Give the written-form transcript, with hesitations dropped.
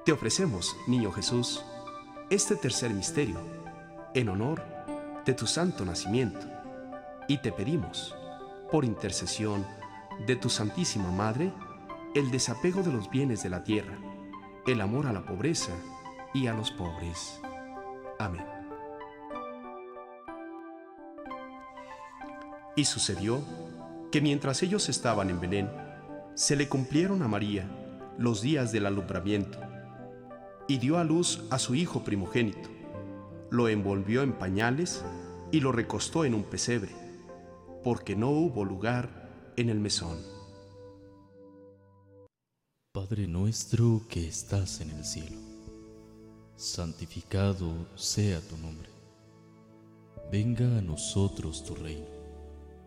Te ofrecemos, Niño Jesús, este tercer misterio, en honor de tu santo nacimiento, y te pedimos, por intercesión de tu Santísima Madre, el desapego de los bienes de la tierra, el amor a la pobreza y a los pobres. Amén. Y sucedió que mientras ellos estaban en Belén, se le cumplieron a María los días del alumbramiento, y dio a luz a su hijo primogénito. Lo envolvió en pañales y lo recostó en un pesebre, porque no hubo lugar en el mesón. Padre nuestro que estás en el cielo, santificado sea tu nombre. Venga a nosotros tu reino.